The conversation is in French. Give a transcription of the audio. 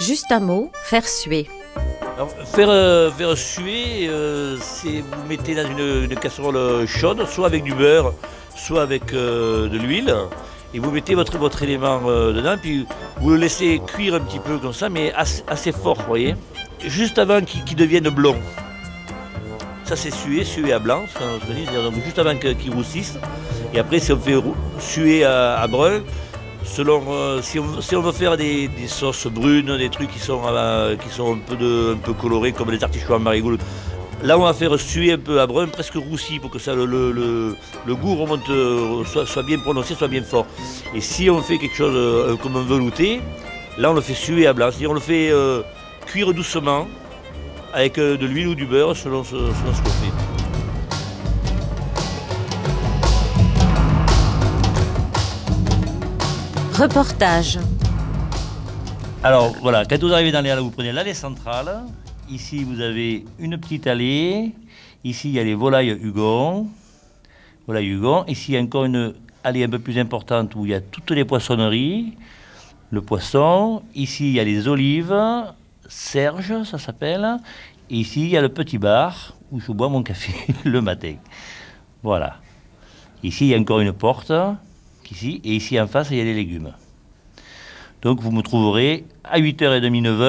Juste un mot, faire suer. Alors, faire suer, c'est vous mettez dans une casserole chaude, soit avec du beurre, soit avec de l'huile, et vous mettez votre élément dedans, puis vous le laissez cuire un petit peu comme ça, mais assez fort, vous voyez, juste avant qu'il devienne blond. Ça c'est suer à blanc, ce qu'on dit, c'est-à-dire donc juste avant qu'il roussisse, et après si on fait suer à brun, selon si on veut faire des sauces brunes, des trucs qui sont un peu colorés comme les artichauts en marigoule, là on va faire suer un peu à brun, presque roussi pour que ça, le goût remonte, soit bien prononcé, soit bien fort. Et si on fait quelque chose comme un velouté, là on le fait suer à blanc, c'est-à-dire on le fait cuire doucement avec de l'huile ou du beurre selon ce qu'on fait. Reportage. Alors voilà, quand vous arrivez dans les Halles, vous prenez l'allée centrale. Ici, vous avez une petite allée. Ici, il y a les volailles Hugon. Ici, il y a encore une allée un peu plus importante où il y a toutes les poissonneries. Le poisson. Ici, il y a les olives. Serge, ça s'appelle. Et ici, il y a le petit bar où je bois mon café le matin. Voilà. Ici, il y a encore une porte. Ici, et ici, en face, il y a les légumes. Donc, vous me trouverez à 8h30, 9h.